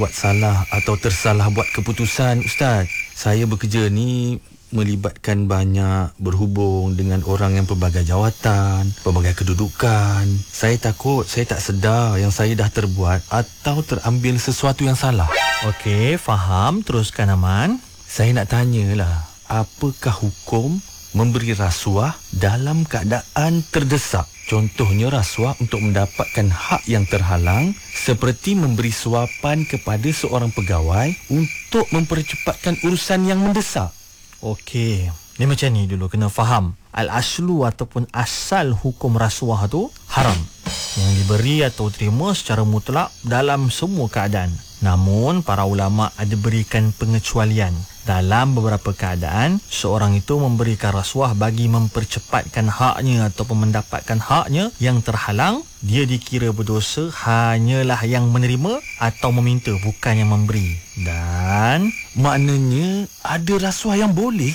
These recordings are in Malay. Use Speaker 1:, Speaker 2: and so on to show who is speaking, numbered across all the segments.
Speaker 1: buat salah atau tersalah buat keputusan, Ustaz. Saya bekerja ni melibatkan banyak berhubung dengan orang yang pelbagai jawatan, pelbagai kedudukan. Saya takut saya tak sedar yang saya dah terbuat atau terambil sesuatu yang salah.
Speaker 2: Okey, faham. Teruskan, Aman.
Speaker 1: Saya nak tanyalah, apakah hukum memberi rasuah dalam keadaan terdesak? Contohnya rasuah untuk mendapatkan hak yang terhalang, seperti memberi suapan kepada seorang pegawai untuk mempercepatkan urusan yang mendesak.
Speaker 2: Okey, ni macam ni dulu, kena faham. Al-aslu ataupun asal hukum rasuah tu haram, yang diberi atau terima secara mutlak dalam semua keadaan. Namun para ulama ada berikan pengecualian. Dalam beberapa keadaan, seorang itu memberikan rasuah bagi mempercepatkan haknya ataupun mendapatkan haknya yang terhalang, dia dikira berdosa hanyalah yang menerima atau meminta, bukan yang memberi. Dan
Speaker 1: maknanya ada rasuah yang boleh.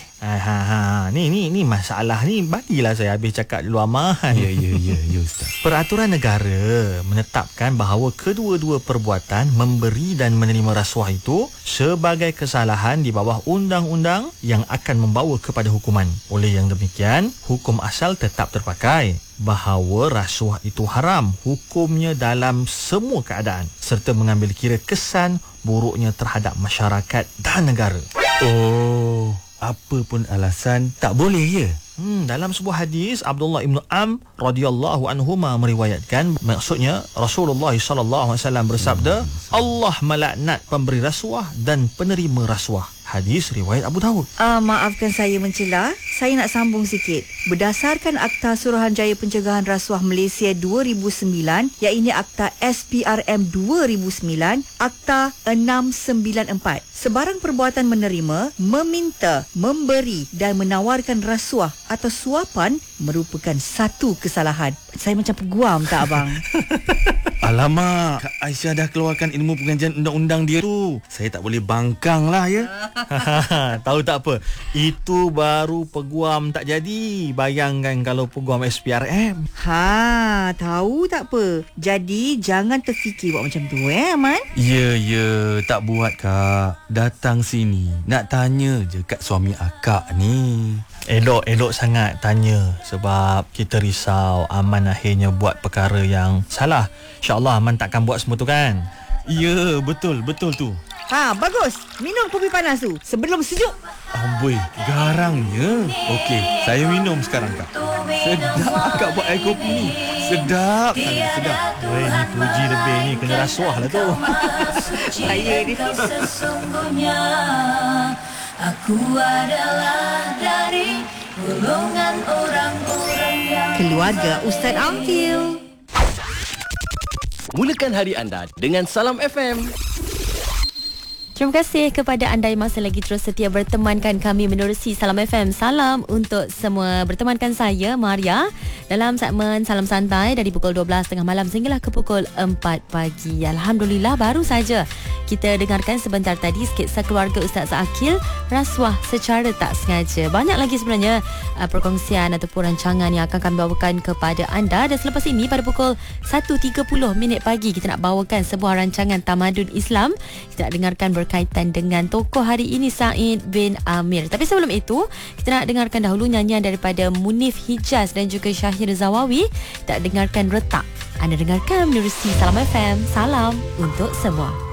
Speaker 2: Ni masalah ni, bagilah saya habis cakap dulu, Aman.
Speaker 1: Ya Ustaz.
Speaker 2: Peraturan negara menetapkan bahawa kedua-dua perbuatan memberi dan menerima rasuah itu sebagai kesalahan di bawah undang-undang yang akan membawa kepada hukuman. Oleh yang demikian, hukum asal tetap terpakai bahawa rasuah itu haram hukumnya dalam semua keadaan, serta mengambil kira kesan buruknya terhadap masyarakat dan negara.
Speaker 1: Oh, apa pun alasan tak boleh ya?
Speaker 2: Dalam sebuah hadis, Abdullah ibn Am radhiyallahu anhuma meriwayatkan, maksudnya Rasulullah sallallahu alaihi wasallam bersabda, Allah melaknat pemberi rasuah dan penerima rasuah. Hadis riwayat Abu Daud.
Speaker 3: Maafkan saya mencela. Saya nak sambung sikit. Berdasarkan Akta Suruhanjaya Pencegahan Rasuah Malaysia 2009, iaitu Akta SPRM 2009, Akta 694, sebarang perbuatan menerima, meminta, memberi dan menawarkan rasuah atau suapan merupakan satu kesalahan. Saya macam peguam tak, abang?
Speaker 1: Alamak, Kak Aisyah dah keluarkan ilmu pengajian undang-undang dia tu. Saya tak boleh bangkang lah ya.
Speaker 2: Tahu tak apa, itu baru peguam tak jadi. Bayangkan kalau peguam SPRM.
Speaker 3: Tahu tak apa. Jadi jangan terfikir buat macam tu, Aman?
Speaker 1: Ya, tak buat Kak. Datang sini nak tanya je kat suami akak ni.
Speaker 2: Elok sangat tanya, sebab kita risau Aman akhirnya buat perkara yang salah. InsyaAllah Aman takkan buat semua tu kan?
Speaker 1: Ya, betul tu.
Speaker 3: Bagus. Minum kopi panas tu sebelum sejuk.
Speaker 1: Amboi, garangnya. Okey, saya minum sekarang Kak. Sedap akak buat air kopi ni. Sedap sangat, sedap.
Speaker 2: Weh, ni puji lebih ni, kena rasuah lah tu.
Speaker 3: Saya ni
Speaker 4: sesungguhnya aku adalah dari golongan orang-orang yang
Speaker 3: Keluarga Ustaz Amfil.
Speaker 5: Mulakan hari anda dengan Salam FM.
Speaker 6: Terima kasih kepada anda yang masih lagi terus setia bertemankan kami menerusi Salam FM. Salam untuk semua. Bertemankan saya, Maria, dalam segmen Salam Santai dari pukul 12.30 malam sehinggalah ke pukul 4 pagi. Alhamdulillah, baru saja kita dengarkan sebentar tadi sketsa keluarga Ustaz Akil, rasuah secara tak sengaja. Banyak lagi sebenarnya perkongsian ataupun rancangan yang akan kami bawakan kepada anda. Dan selepas ini pada pukul 1.30 minit pagi kita nak bawakan sebuah rancangan Tamadun Islam. Kita nak dengarkan berkaitan dengan tokoh hari ini, Said bin Amir. Tapi sebelum itu, kita nak dengarkan dahulu nyanyian daripada Munif Hijaz dan juga Syahir Zawawi. Kita dengarkan Retak. Anda dengarkan menerusi Salam FM. Salam untuk semua.